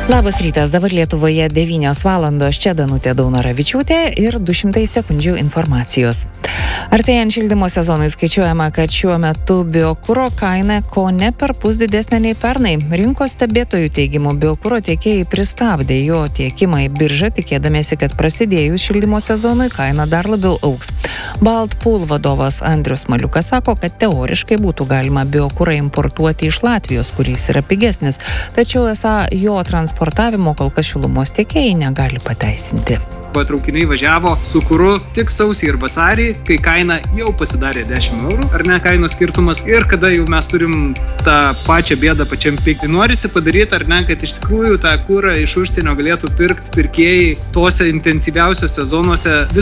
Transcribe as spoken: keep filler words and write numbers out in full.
Labas rytas, dabar Lietuvoje devynios valandos, čia Danutė Daunoravičiūtė ir du šimtai sekundžių informacijos. Artėjant šildymo sezonui skaičiuojama, kad šiuo metu biokuro kaina kone perpus didesnė nei pernai. Rinkos stebėtojų teigimu biokuro tiekėjai pristabdė jo tiekimą į biržą, tikėdamiesi, kad prasidėjus šildymo sezonui kaina dar labiau augs. Baltpool vadovas Andrius Maliukas sako, kad teoriškai būtų galima biokurą importuoti iš Latvijos, kuris yra pigesnis, tačiau esą jo transportavimo kol kas šilumos tiekėjai negali pateisinti. Traukiniai važiavo su kuru tik sausį ir vasarį, kai kaina jau pasidarė dešimt eurų, ar ne kainos skirtumas, ir kada jau mes turim tą pačią bėdą pačiam pikti. Norisi padaryti, ar ne, kad iš tikrųjų tą kurą iš užsienio galėtų pirkti pirkėjai tose intensyviausiose zonuose.